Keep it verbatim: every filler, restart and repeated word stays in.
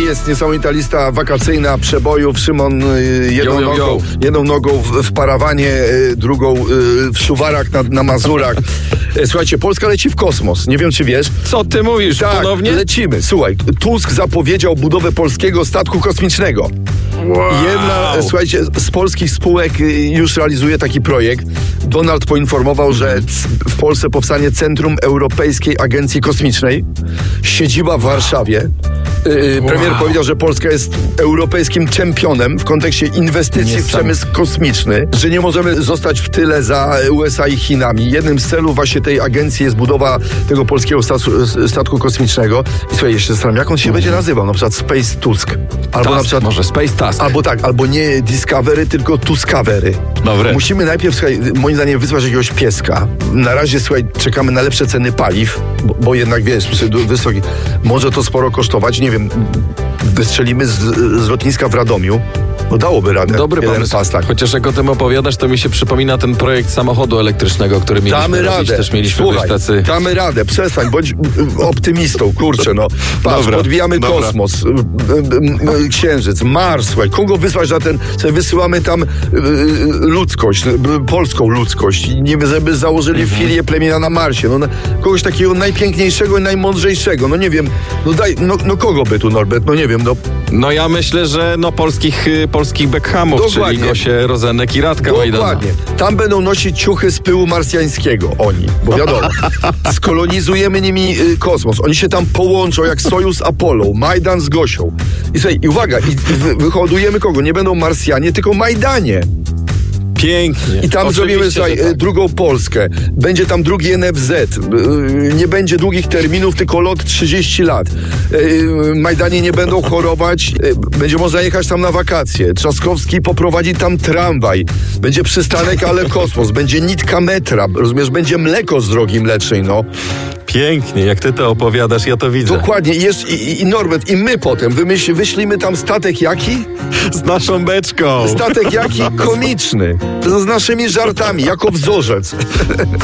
jest niesamowita lista wakacyjna przebojów. Szymon y, jedną, yo, yo, yo. Nogą, jedną nogą w, w parawanie, y, drugą y, w Szuwarach na, na Mazurach. Y, Słuchajcie, Polska leci w kosmos. Nie wiem, czy wiesz. Co ty mówisz? Tak, Ponownie? lecimy. Słuchaj, Tusk zapowiedział budowę polskiego statku kosmicznego. Wow. Jedna, słuchajcie, z polskich spółek już realizuje taki projekt. Donald poinformował, że w Polsce powstanie Centrum Europejskiej Agencji Kosmicznej. Siedziba w Warszawie. Premier wow. powiedział, że Polska jest europejskim czempionem w kontekście inwestycji w przemysł kosmiczny, że nie możemy zostać w tyle za U S A i Chinami. Jednym z celów właśnie tej agencji jest budowa tego polskiego statku, statku kosmicznego. I słuchaj, jeszcze zastanawiam, jak on się mm. będzie nazywał? Na przykład Space Tusk. Albo Tusk, na przykład może Space Tusk. Albo tak, albo nie Discovery, tylko Tuskavery. Dobre. Musimy najpierw, słuchaj, moim zdaniem wysłać jakiegoś pieska. Na razie, słuchaj, czekamy na lepsze ceny paliw, bo, bo jednak, wiesz, przy wysoki, może to sporo kosztować, nie wiem, wystrzelimy z, z lotniska w Radomiu. No dałoby radę. Dobry jeden pomysł. pas, tak. Chociaż jak o tym opowiadasz, to mi się przypomina ten projekt samochodu elektrycznego, który mieliśmy damy robić. radę. Też mieliśmy Słuchaj, być tacy... damy radę. Przestań, bądź optymistą. Kurczę, no. Patrz, Dobra, podbijamy dobra. kosmos, Księżyc, Mars, słuchaj. Kogo wysłać na ten... Słuchaj, wysyłamy tam y, ludzkość, polską ludzkość. Nie wiem, żeby założyli mhm. filię plemienia na Marsie. No, na, kogoś takiego najpiękniejszego i najmądrzejszego. No nie wiem, no daj, no, no kogo by tu, Norbert? No nie wiem, no... No ja myślę, że no polskich, polskich Beckhamów, Dokładnie. czyli Gosię Rozenek i Radka Majdana. Dokładnie. Tam będą nosić ciuchy z pyłu marsjańskiego, oni, bo wiadomo, skolonizujemy nimi y, kosmos. Oni się tam połączą jak Sojus z Apollo, Majdan z Gosią. I słuchaj, i uwaga, i wy, wyhodujemy kogo? Nie będą Marsjanie, tylko Majdanie. Pięknie. I tam Oczywiście, zrobimy słuchaj, tak. drugą Polskę. Będzie tam drugi N F Z. Nie będzie długich terminów, tylko lot trzydzieści lat. Majdanie nie będą chorować. Będzie można jechać tam na wakacje. Trzaskowski poprowadzi tam tramwaj. Będzie przystanek, ale kosmos. Będzie nitka metra. Rozumiesz? Będzie mleko z drogi mlecznej, no. Pięknie, jak ty to opowiadasz, ja to widzę. Dokładnie. I, jest, i, i Norbert, i my potem wymyśl, wyślimy tam statek jaki? Z naszą beczką. Statek jaki? Komiczny. Z naszymi żartami, jako wzorzec.